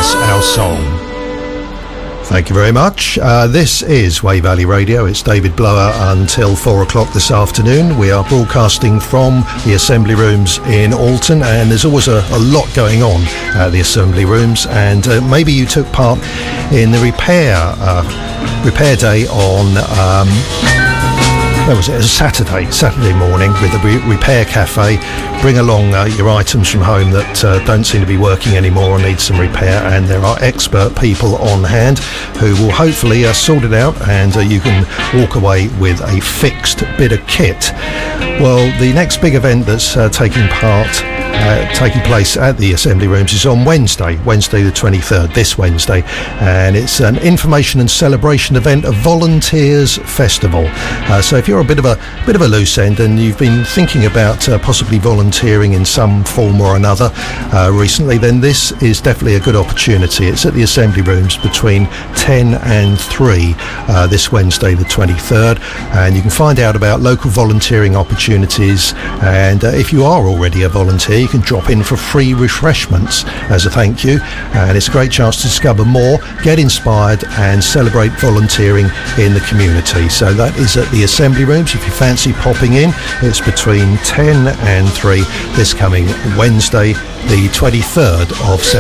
That's our song. Thank you very much. This is Wey Valley Radio. It's David Blower until 4 o'clock this afternoon. We are broadcasting from the Assembly Rooms in Alton, and there's always a lot going on at the Assembly Rooms, and maybe you took part in the repair day on where was it? It was Saturday morning with the Repair Cafe. Bring along your items from home that don't seem to be working anymore or need some repair, and there are expert people on hand who will hopefully sort it out, and you can walk away with a fixed bit of kit. Well, the next big event that's taking place at the Assembly Rooms is on Wednesday the 23rd, this Wednesday, and it's an information and celebration event, a Volunteers Festival. So if you're a bit of a loose end and you've been thinking about possibly volunteering in some form or another recently, then this is definitely a good opportunity. It's at the Assembly Rooms between 10 and 3 this Wednesday the 23rd, and you can find out about local volunteering opportunities, and if you are already a volunteer, you can drop in for free refreshments as a thank you, and it's a great chance to discover more, get inspired and celebrate volunteering in the community. So that is at the Assembly Rooms. If you fancy popping in, it's between 10 and 3 this coming Wednesday the 23rd of September.